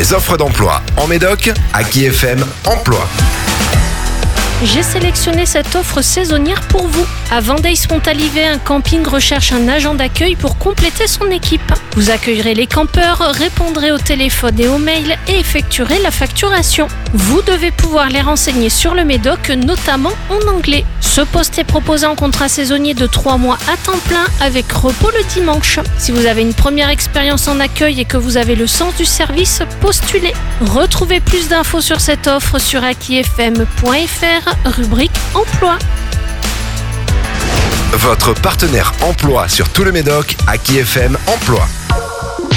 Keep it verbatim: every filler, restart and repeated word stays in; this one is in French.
Les offres d'emploi en Médoc, Aki F M Emploi. J'ai sélectionné cette offre saisonnière pour vous. À Vendée-Montalivet, un camping recherche un agent d'accueil pour compléter son équipe. Vous accueillerez les campeurs, répondrez au téléphone et aux mails et effectuerez la facturation. Vous devez pouvoir les renseigner sur le Médoc, notamment en anglais. Ce poste est proposé en contrat saisonnier de trois mois à temps plein avec repos le dimanche. Si vous avez une première expérience en accueil et que vous avez le sens du service, postulez. Retrouvez plus d'infos sur cette offre sur aki f m point f r, rubrique emploi. Votre partenaire emploi sur tout le Médoc, Aki F M Emploi.